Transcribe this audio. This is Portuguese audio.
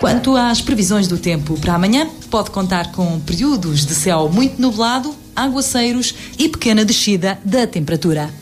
Quanto às previsões do tempo para amanhã, pode contar com períodos de céu muito nublado, aguaceiros e pequena descida da temperatura.